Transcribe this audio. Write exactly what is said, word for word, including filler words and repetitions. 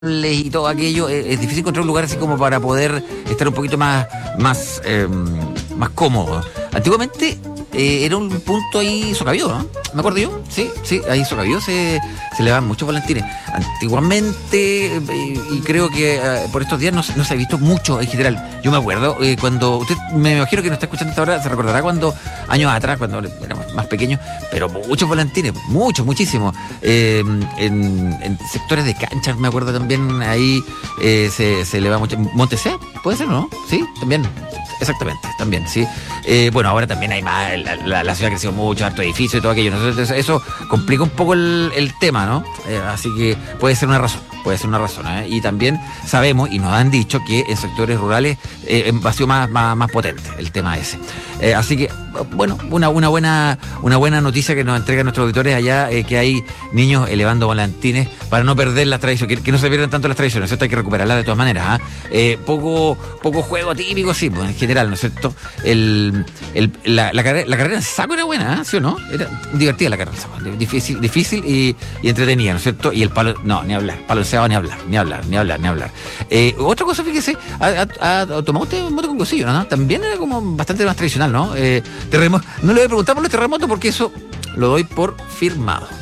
y todo aquello, es, es difícil encontrar un lugar así como para poder estar un poquito más más eh, más cómodo. Antiguamente eh, era un punto ahí Socavío, ¿no? ¿Me acuerdo yo? Sí, sí, ahí Socavío se, se le van muchos volantines. Antiguamente, eh, y creo que eh, por estos días no, no se ha visto mucho en general. Yo me acuerdo, eh, cuando, usted me imagino que nos está escuchando hasta ahora, se recordará cuando, años atrás, cuando éramos más pequeños, pero muchos volantines, muchos, muchísimos. Eh, en, en sectores de canchas, me acuerdo también, ahí eh, se, se le va mucho. Montesé, puede ser, ¿no? Sí, también. Exactamente, también, sí. Eh, bueno, ahora también hay más, la, la, la ciudad ha crecido mucho, harto edificio y todo aquello, ¿no? Entonces, eso complica un poco el, el tema, ¿no? Eh, así que puede ser una razón, puede ser una razón, ¿eh? Y también sabemos, y nos han dicho, que en sectores rurales eh, va a ser más, más, más potente el tema ese. Eh, así que, bueno, una, una buena una buena noticia que nos entregan nuestros auditores allá, eh, que hay niños elevando volantines para no perder las tradiciones, que, que no se pierdan tanto las tradiciones, ¿cierto? Hay que recuperarlas de todas maneras, ¿eh? Eh, poco, poco juego típico, sí, pues en general, ¿no es cierto? El, el, la, la, carrera, la carrera en saco era buena, ¿eh? ¿Sí o no? Era divertida la carrera en saco, difícil, difícil y, y entretenida, ¿no es cierto? Y el palo, no, ni hablar, palo enceado ni hablar, ni hablar, ni hablar, ni hablar. Eh, otra cosa, fíjese, ha, ha, ha tomado usted moto con cosillo, ¿no? También era como bastante más tradicional, ¿no? Eh, terremoto, no le voy a preguntar por los terremotos porque eso lo doy por firmado.